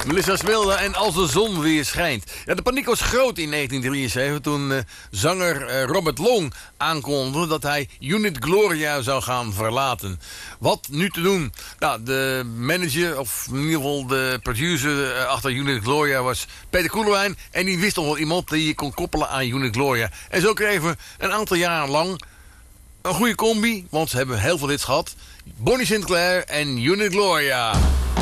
Melissa Smilde en Als de zon weer schijnt. Ja, de paniek was groot in 1973 toen zanger Robert Long aankondigde dat hij Unit Gloria zou gaan verlaten. Wat nu te doen? Nou, de manager, of in ieder geval de producer achter Unit Gloria was Peter Koelewijn. En die wist nog wel iemand die je kon koppelen aan Unit Gloria. En zo kregen we een aantal jaren lang een goede combi, want ze hebben heel veel hits gehad. Bonnie Sinclair en Unit Gloria.